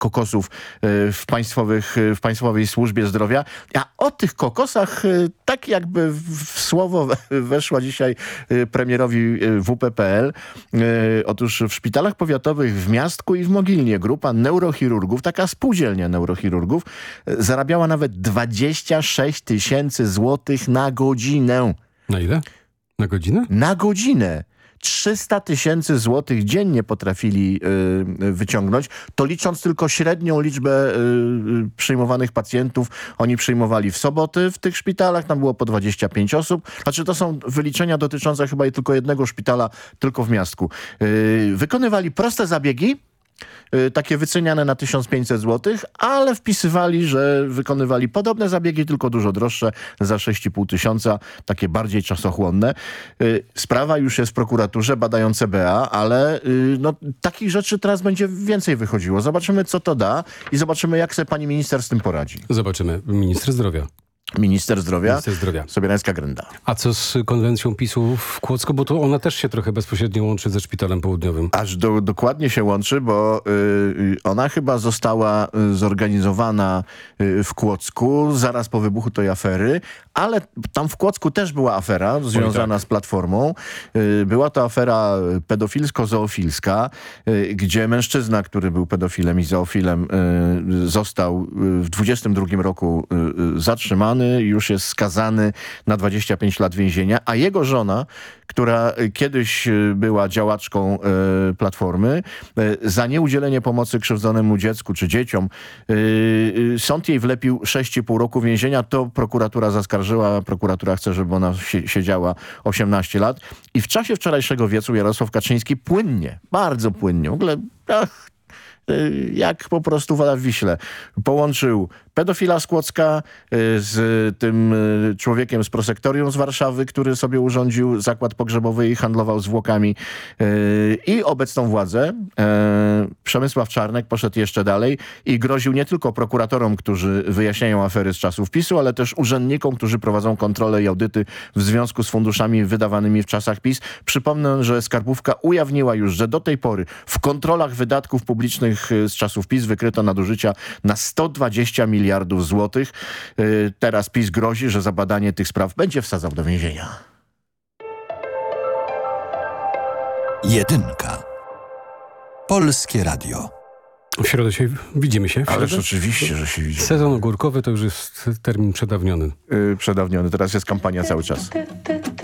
kokosów w Państwowej Służbie Zdrowia. A o tych kokosach tak jakby w słowo weszła dzisiaj premierowi WP.pl. Otóż w szpitalach powiatowych w Miastku i w Mogilnie grupa neurochirurgów, taka spółdzielnia neurochirurgów, zarabiała nawet 26 000 złotych na godzinę. Na ile? Na godzinę? Na godzinę. 300 000 złotych dziennie potrafili wyciągnąć. To licząc tylko średnią liczbę przyjmowanych pacjentów. Oni przyjmowali w soboty w tych szpitalach. Tam było po 25 osób. Znaczy to są wyliczenia dotyczące chyba tylko jednego szpitala, tylko w Miastku. Wykonywali proste zabiegi, takie wyceniane na 1500 zł, ale wpisywali, że wykonywali podobne zabiegi, tylko dużo droższe, za 6500, takie bardziej czasochłonne. Sprawa już jest w prokuraturze, badają CBA, ale no, takich rzeczy teraz będzie więcej wychodziło. Zobaczymy, co to da i zobaczymy, jak sobie pani minister z tym poradzi. Zobaczymy. Minister zdrowia. Minister zdrowia. Sobierańska Grenda. A co z konwencją PiS-u w Kłodzku? Bo to ona też się trochę bezpośrednio łączy ze Szpitalem Południowym. Aż dokładnie się łączy, bo ona chyba została zorganizowana w Kłodzku zaraz po wybuchu tej afery, ale tam w Kłodzku też była afera związana z Platformą. Była to afera pedofilsko-zoofilska, gdzie mężczyzna, który był pedofilem i zoofilem, został w 22 roku zatrzymany, już jest skazany na 25 lat więzienia, a jego żona, która kiedyś była działaczką Platformy, za nieudzielenie pomocy krzywdzonemu dziecku czy dzieciom, sąd jej wlepił 6,5 roku więzienia. To prokuratura zaskarżyła. Prokuratura chce, żeby ona siedziała 18 lat. I w czasie wczorajszego wieczu Jarosław Kaczyński płynnie, bardzo płynnie, w ogóle jak po prostu woda w Wiśle, połączył pedofila z Kłodzka z tym człowiekiem z prosektorium z Warszawy, który sobie urządził zakład pogrzebowy i handlował zwłokami, i obecną władzę. Przemysław Czarnek poszedł jeszcze dalej i groził nie tylko prokuratorom, którzy wyjaśniają afery z czasów PiS-u, ale też urzędnikom, którzy prowadzą kontrole i audyty w związku z funduszami wydawanymi w czasach PiS. Przypomnę, że Skarbówka ujawniła już, że do tej pory w kontrolach wydatków publicznych z czasów PiS wykryto nadużycia na 120 miliardów złotych. Teraz PiS grozi, że za badanie tych spraw będzie wsadzał do więzienia. Jedynka. Polskie Radio. W środę się widzimy się. Ależ oczywiście, że się widzimy. Sezon ogórkowy to już jest termin przedawniony. Przedawniony. Teraz jest kampania cały czas.